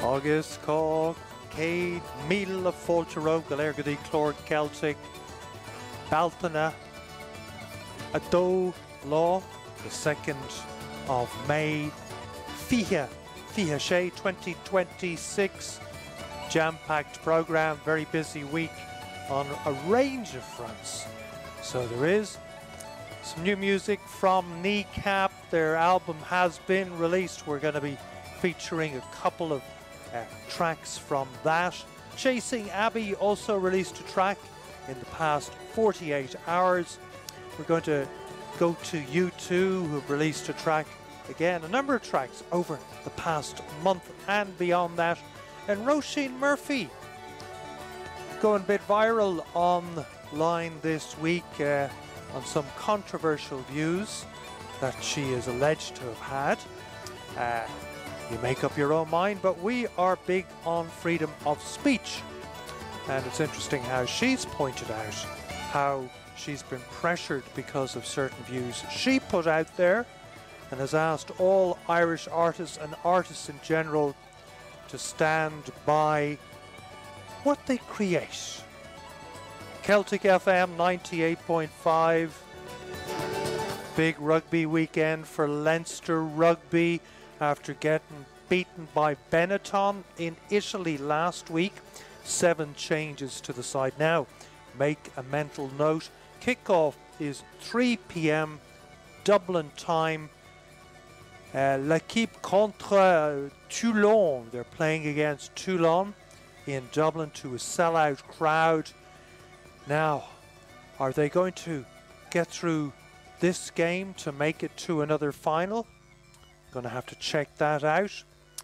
Agus có céad míle a fóilte róg go léir go dtí chlór Celtic Baltana a dó lá the 2nd of May fiche sé 2026 jam-packed programme, very busy week on a range of fronts. So there is some new music from Kneecap. Their album has been released. We're going to be featuring a couple of tracks from that. Chasing Abbey also released a track in the past 48 hours. We're going to go to U2, who've released a track. Again, a number of tracks over the past month and beyond that. And Roisin Murphy going a bit viral online this week on some controversial views that she is alleged to have had. You make up your own mind, but we are big on freedom of speech. And it's interesting how she's pointed out how she's been pressured because of certain views she put out there, and has asked all Irish artists and artists in general to stand by what they create. Celtic FM 98.5. Big rugby weekend for Leinster Rugby after getting beaten by Benetton in Italy last week. 7 changes to the side now. Make a mental note. Kickoff is 3 p.m. Dublin time. L'équipe contre Toulon. They're playing against Toulon in Dublin to a sellout crowd. Now, are they going to get through this game to make it to another final? Going to have to check that out.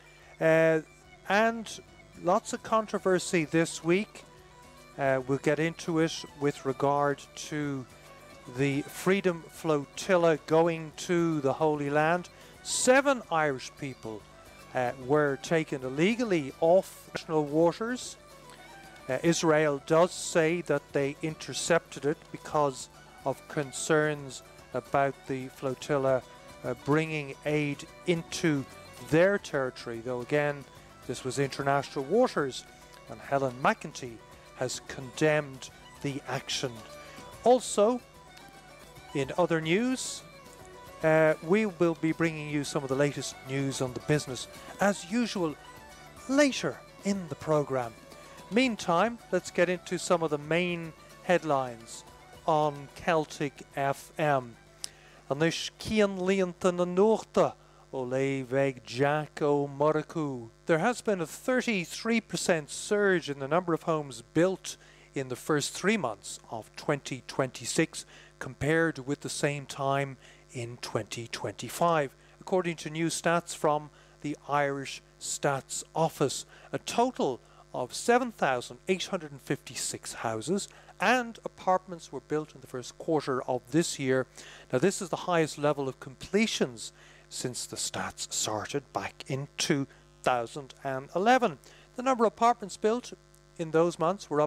And lots of controversy this week. We'll get into it with regard to the Freedom Flotilla going to the Holy Land. 7 Irish people were taken illegally off national waters. Israel does say that they intercepted it because of concerns about the flotilla bringing aid into their territory, though again this was international waters, and Helen McEntee has condemned the action. Also, in other news, we will be bringing you some of the latest news on the business, as usual, later in the programme. Meantime, let's get into some of the main headlines on Celtic FM. Anis Cian Leonton and Norta Ole Veg Jack O Muraku. There has been a 33% surge in the number of homes built in the first 3 months of 2026 compared with the same time in 2025, according to new stats from the Irish Stats Office. A total of 7,856 houses and apartments were built in the first quarter of this year. Now, this is the highest level of completions since the stats started back in 2011. The number of apartments built in those months were up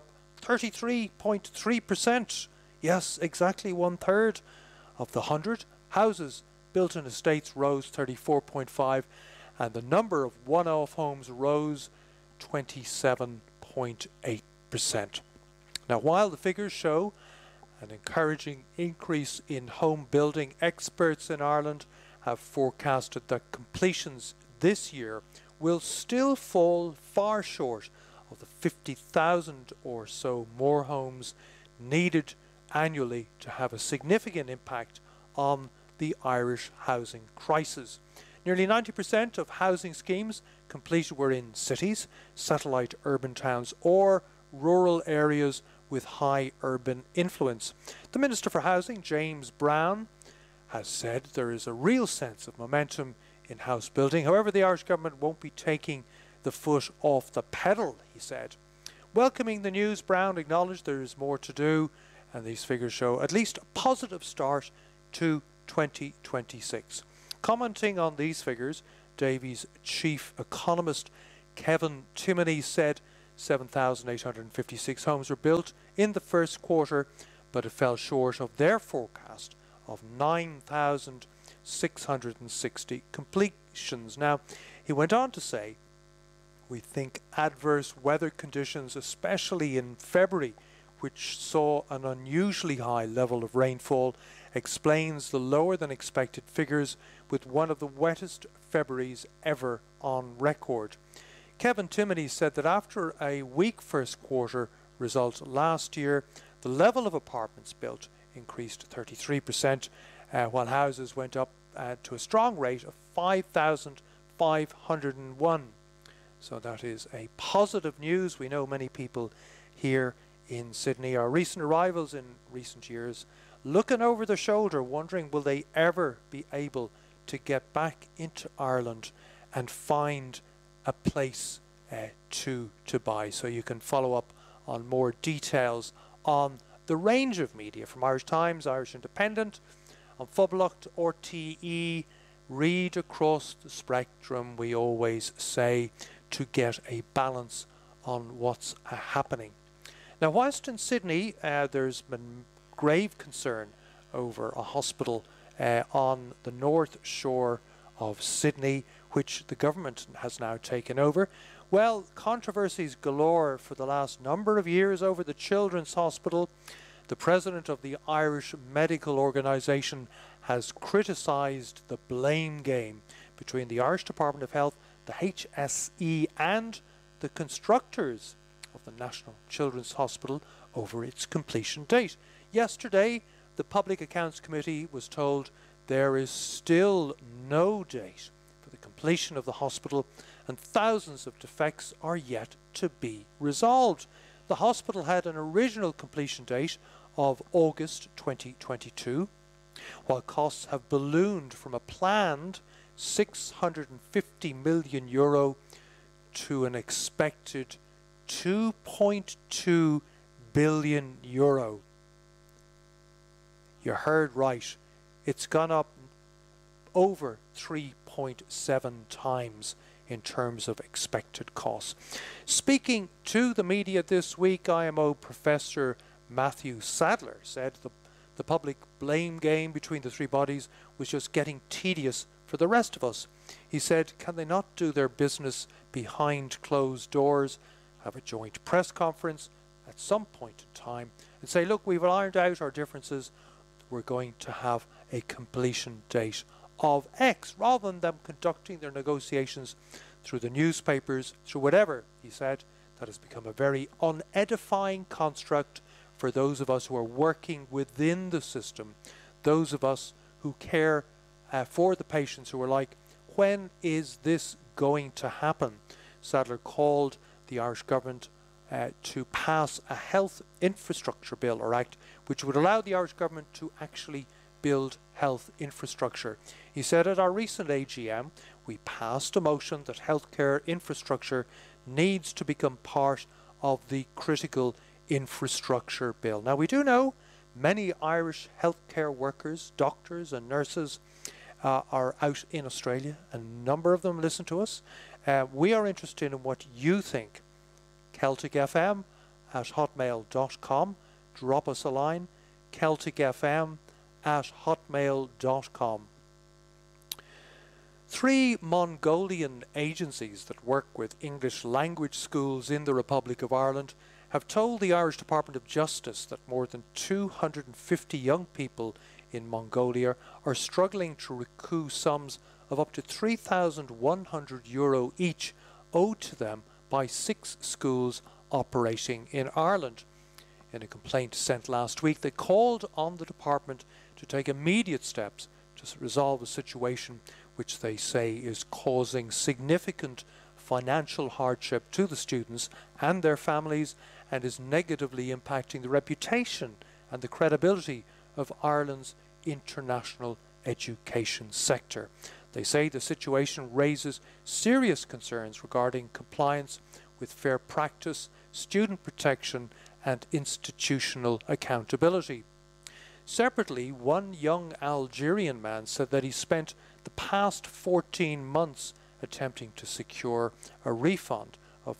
33.3%. Yes, exactly 1/3 of the 100 houses built in estates rose 34.5%, and the number of one-off homes rose 27.8%. Now, while the figures show an encouraging increase in home building, experts in Ireland have forecasted that completions this year will still fall far short of the 50,000 or so more homes needed annually to have a significant impact on the Irish housing crisis. Nearly 90% of housing schemes completed were in cities, satellite urban towns, or rural areas with high urban influence. The Minister for Housing, James Browne, has said there is a real sense of momentum in house building. However, the Irish government won't be taking the foot off the pedal, he said. Welcoming the news, Browne acknowledged there is more to do, and these figures show at least a positive start to 2026. Commenting on these figures, Davy's chief economist Kevin Timoney said 7,856 homes were built in the first quarter, but it fell short of their forecast of 9,660 completions. Now, he went on to say We think adverse weather conditions, especially in February, which saw an unusually high level of rainfall, explains the lower than expected figures with one of the wettest Februaries ever on record. Kevin Timoney said that after a weak first quarter result last year, the level of apartments built increased 33%, while houses went up to a strong rate of 5,501. So that is a positive news. We know many people here in Sydney are recent arrivals in recent years, looking over their shoulder, wondering will they ever be able to get back into Ireland and find a place to buy. So you can follow up on more details on the range of media from Irish Times, Irish Independent, on Phoblacht, RTE, read across the spectrum, we always say, to get a balance on what's happening. Now, whilst in Sydney there's been grave concern over a hospital on the north shore of Sydney, which the government has now taken over, well, controversies galore for the last number of years over the Children's Hospital. The president of the Irish Medical Organisation has criticised the blame game between the Irish Department of Health, the HSE and the constructors of the National Children's Hospital over its completion date. Yesterday, the Public Accounts Committee was told there is still no date for the completion of the hospital and thousands of defects are yet to be resolved. The hospital had an original completion date of August 2022, while costs have ballooned from a planned €650 million to an expected €2.2 billion. You heard right. It's gone up over 3.7 times in terms of expected costs. Speaking to the media this week, IMO Professor Matthew Sadler said the public blame game between the three bodies was just getting tedious for the rest of us. He said, can they not do their business behind closed doors, have a joint press conference at some point in time and say, look, we've ironed out our differences, we're going to have a completion date of X, rather than them conducting their negotiations through the newspapers, through whatever, he said. That has become a very unedifying construct for those of us who are working within the system, those of us who care for the patients, who are like, when is this going to happen? Sadler called the Irish government to pass a health infrastructure bill or act which would allow the Irish government to actually build health infrastructure. He said at our recent AGM we passed a motion that healthcare infrastructure needs to become part of the critical infrastructure bill. Now, we do know many Irish healthcare workers, doctors and nurses are out in Australia. A number of them listen to us. We are interested in what you think. CelticFM@hotmail.com. Drop us a line. CelticFM@hotmail.com. 3 Mongolian agencies that work with English language schools in the Republic of Ireland have told the Irish Department of Justice that more than 250 young people in Mongolia are struggling to recoup sums of up to €3,100 each owed to them by 6 schools operating in Ireland. In a complaint sent last week, they called on the department to take immediate steps to resolve a situation which they say is causing significant financial hardship to the students and their families and is negatively impacting the reputation and the credibility of Ireland's international education sector. They say the situation raises serious concerns regarding compliance with fair practice, student protection and institutional accountability. Separately, one young Algerian man said that he spent the past 14 months attempting to secure a refund of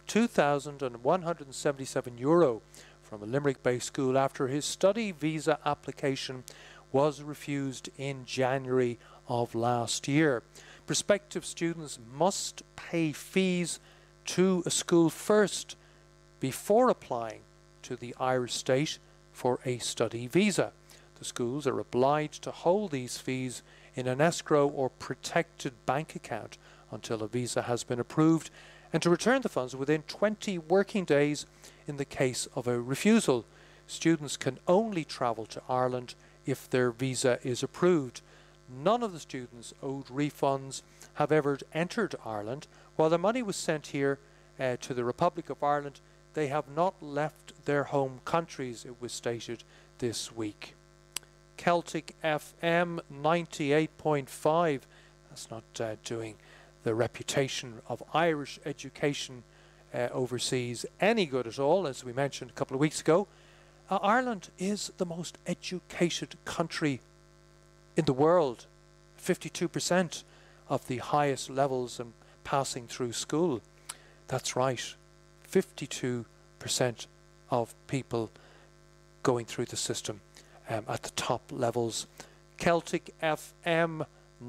€2,177 from a Limerick-based school after his study visa application was refused in January of last year. Prospective students must pay fees to a school first before applying to the Irish state for a study visa. The schools are obliged to hold these fees in an escrow or protected bank account until a visa has been approved, and to return the funds within 20 working days in the case of a refusal. Students can only travel to Ireland if their visa is approved. None of the students owed refunds have ever entered Ireland. While the money was sent here to the Republic of Ireland, they have not left their home countries, it was stated this week. Celtic FM 98.5, that's not doing the reputation of Irish education overseas any good at all. As we mentioned a couple of weeks ago, Ireland is the most educated country in the world. 52% of the highest levels and passing through school. That's right, 52% of people going through the system at the top levels. Celtic FM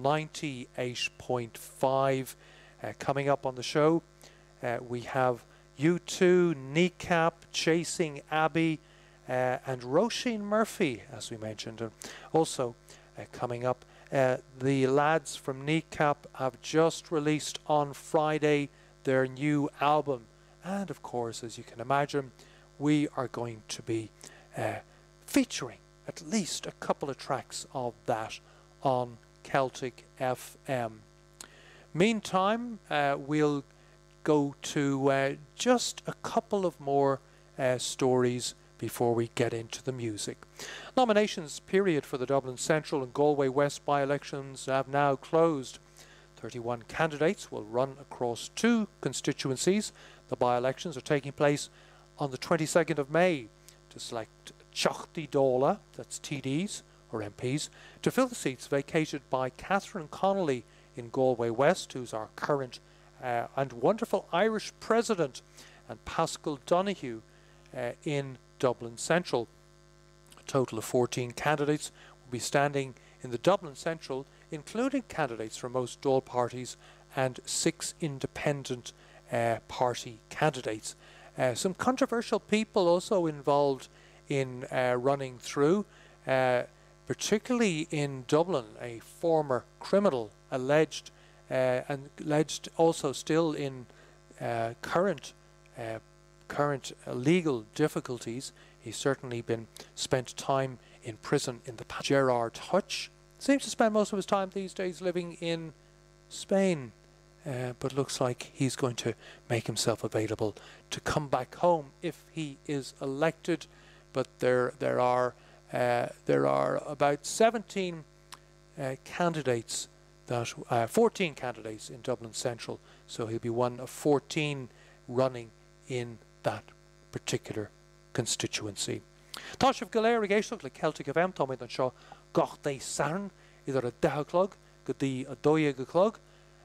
98.5 coming up on the show. We have U2, Kneecap, Chasing Abbey, and Roisin Murphy, as we mentioned. And also coming up, the lads from Kneecap have just released on Friday their new album. And of course, as you can imagine, we are going to be featuring at least a couple of tracks of that on Celtic FM. Meantime, we'll go to just a couple of more stories before we get into the music. Nominations period for the Dublin Central and Galway West by-elections have now closed. 31 candidates will run across 2 constituencies. The by-elections are taking place on the 22nd of May to select Teachtaí Dála, that's TDs or MPs, to fill the seats vacated by Catherine Connolly in Galway West, who's our current and wonderful Irish president, and Paschal Donoghue in Dublin Central. A total of 14 candidates will be standing in the Dublin Central, including candidates from most Dáil parties and 6 independent party candidates. Some controversial people also involved in running through, particularly in Dublin. A former criminal alleged also still in current legal difficulties. He's certainly spent time in prison in the past. Gerard Hutch seems to spend most of his time these days living in Spain, but looks like he's going to make himself available to come back home if he is elected. But there are about 17 candidates, 14 candidates in Dublin Central, so he'll be one of 14 running in that particular constituency. Tá sibh go léir géisteach le Celtic FM, tá muid an seo gach dé saran idir a 10 clog go dtí a 2 clog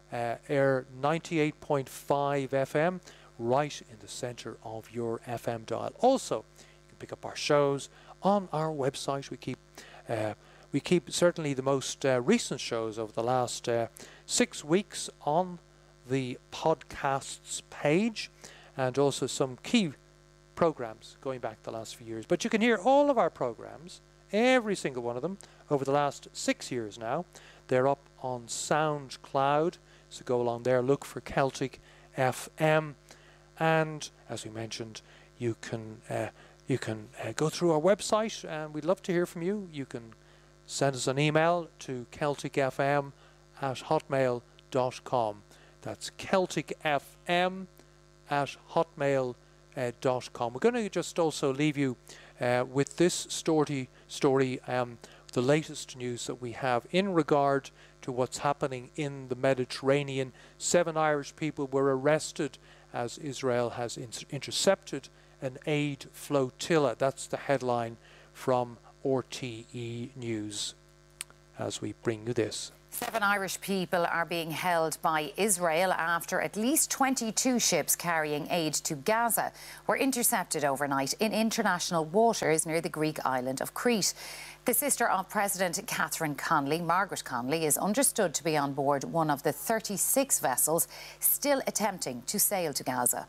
98.5 FM, right in the centre of your FM dial. Also, you can pick up our shows on our website. We keep certainly the most recent shows over the last 6 weeks on the podcasts page, and also some key programs going back the last few years. But you can hear all of our programs, every single one of them, over the last 6 years now. They're up on SoundCloud, so go along there, look for Celtic FM, and as we mentioned, you can go through our website, and we'd love to hear from you. You can send us an email to celticfm@hotmail.com. That's celticfm@hotmail.com. We're going to just also leave you with this story, the latest news that we have in regard to what's happening in the Mediterranean. 7 Irish people were arrested as Israel has intercepted an aid flotilla. That's the headline from RTE News as we bring you this. 7 Irish people are being held by Israel after at least 22 ships carrying aid to Gaza were intercepted overnight in international waters near the Greek island of Crete. The sister of President Catherine Connolly, Margaret Connolly, is understood to be on board one of the 36 vessels still attempting to sail to Gaza.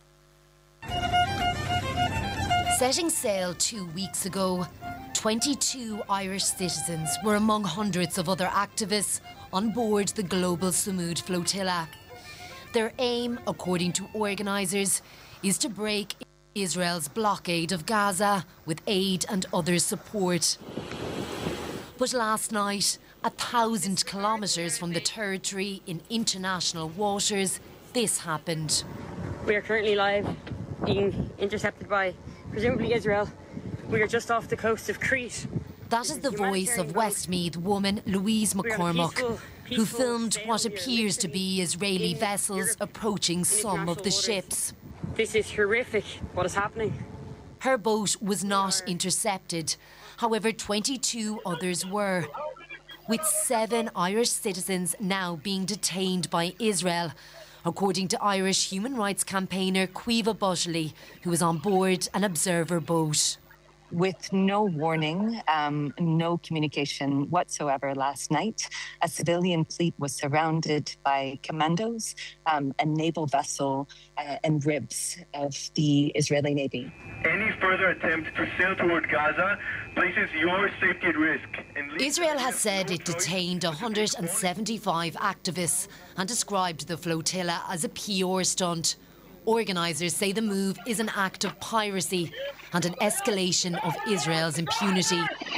Setting sail 2 weeks ago, 22 Irish citizens were among hundreds of other activists on board the Global Samud flotilla. Their aim, according to organisers, is to break Israel's blockade of Gaza with aid and other support. But last night, 1,000 kilometres from the territory in international waters, this happened. We are currently live, being intercepted by presumably Israel. We are just off the coast of Crete. That is the voice of Westmeath woman Louise McCormack, who filmed what appears to be Israeli vessels approaching some of the ships. This is horrific, what is happening. Her boat was not intercepted. However, 22 others were, with 7 Irish citizens now being detained by Israel, according to Irish human rights campaigner Caoimhe Bushelley, who was on board an observer boat. With no warning, no communication whatsoever last night, a civilian fleet was surrounded by commandos, a naval vessel, and ribs of the Israeli Navy. Any further attempt to sail toward Gaza places your safety at risk. Israel has said it detained 175 activists and described the flotilla as a PR stunt. Organisers say the move is an act of piracy and an escalation of Israel's impunity.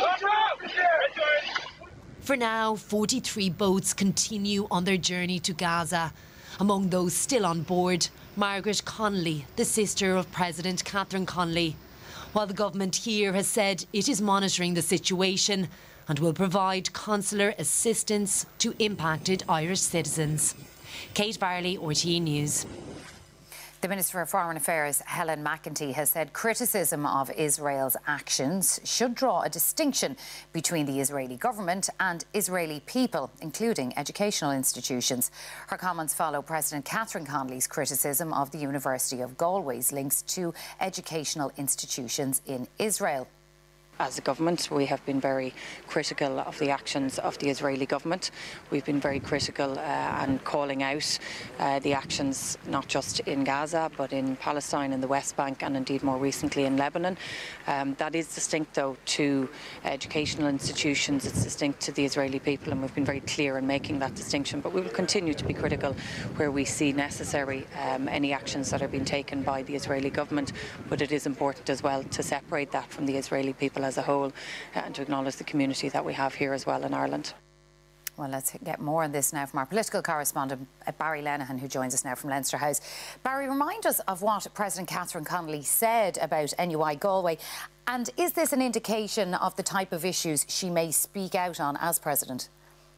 For now, 43 boats continue on their journey to Gaza. Among those still on board, Margaret Connolly, the sister of President Catherine Connolly. While the government here has said it is monitoring the situation and will provide consular assistance to impacted Irish citizens. Kate Barley, RTE News. The Minister for Foreign Affairs, Helen McEntee, has said criticism of Israel's actions should draw a distinction between the Israeli government and Israeli people, including educational institutions. Her comments follow President Catherine Connolly's criticism of the University of Galway's links to educational institutions in Israel. As a government, we have been very critical of the actions of the Israeli government. We've been very critical and calling out the actions not just in Gaza but in Palestine and the West Bank and indeed more recently in Lebanon. That is distinct though to educational institutions, it's distinct to the Israeli people, and we've been very clear in making that distinction, but we will continue to be critical where we see necessary any actions that are being taken by the Israeli government, but it is important as well to separate that from the Israeli people as a whole and to acknowledge the community that we have here as well in Ireland. Well, let's get more on this now from our political correspondent, Barry Lenihan, who joins us now from Leinster House. Barry, remind us of what President Catherine Connolly said about NUI Galway, and is this an indication of the type of issues she may speak out on as President?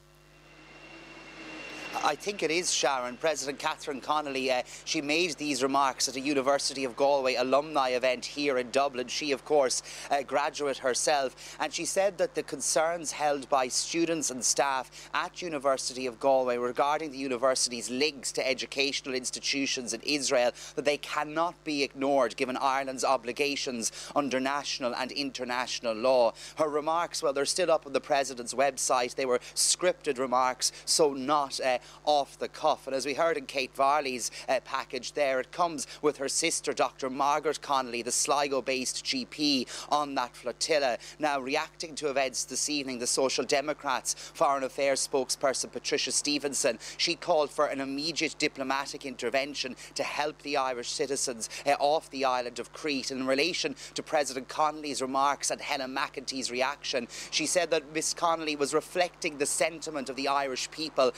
I think it is, Sharon. President Catherine Connolly, she made these remarks at a University of Galway alumni event here in Dublin. She, of course, a graduate herself, and she said that the concerns held by students and staff at University of Galway regarding the university's links to educational institutions in Israel, that they cannot be ignored given Ireland's obligations under national and international law. Her remarks, well, they're still up on the President's website. They were scripted remarks, so not off the cuff. And as we heard in Kate Varley's package there, it comes with her sister, Dr. Margaret Connolly, the Sligo-based GP on that flotilla. Now, reacting to events this evening, the Social Democrats Foreign Affairs spokesperson Patricia Stevenson, she called for an immediate diplomatic intervention to help the Irish citizens off the island of Crete. And in relation to President Connolly's remarks and Helen McEntee's reaction, she said that Miss Connolly was reflecting the sentiment of the Irish people on the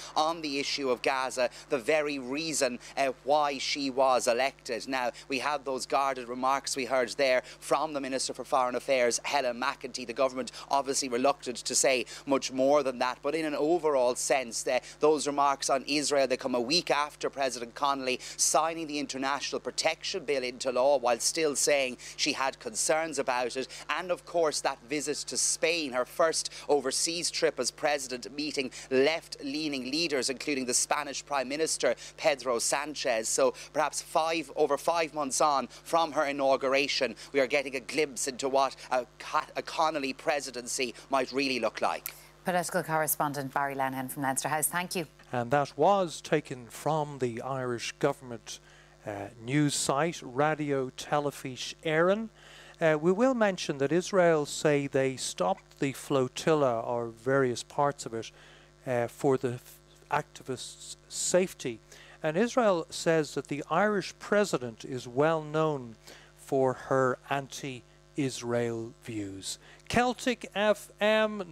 the issue of Gaza the very reason why she was elected. Now, we have those guarded remarks we heard there from the Minister for Foreign Affairs, Helen McEntee. The government obviously reluctant to say much more than that, but in an overall sense, those remarks on Israel, they come a week after President Connolly signing the International Protection Bill into law, while still saying she had concerns about it. And of course, that visit to Spain, her first overseas trip as president, meeting left-leaning leaders, including the Spanish Prime Minister, Pedro Sanchez. So perhaps over 5 months on from her inauguration, we are getting a glimpse into what a Connolly presidency might really look like. Political correspondent Barry Lenihan from Leinster House, thank you. And that was taken from the Irish government news site, Radio Telefís Éireann. We will mention that Israel say they stopped the flotilla, or various parts of it, for the activists' safety. And Israel says that the Irish president is well known for her anti-Israel views. Celtic FM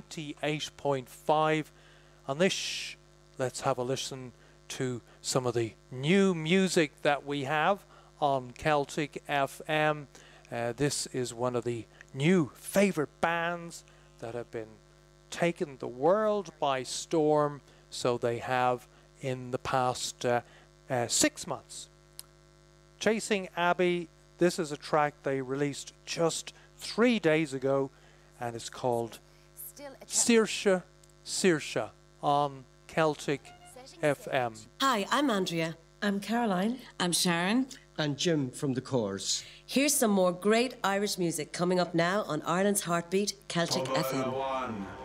98.5. On this, let's have a listen to some of the new music that we have on Celtic FM. This is one of the new favourite bands that have been taken the world by storm, so they have in the past 6 months. Chasing Abbey, this is a track they released just 3 days ago, and it's called Saoirse on Celtic FM. Hi, I'm Andrea. I'm Caroline. I'm Sharon. And Jim from the Corrs. Here's some more great Irish music coming up now on Ireland's Heartbeat, Celtic FM.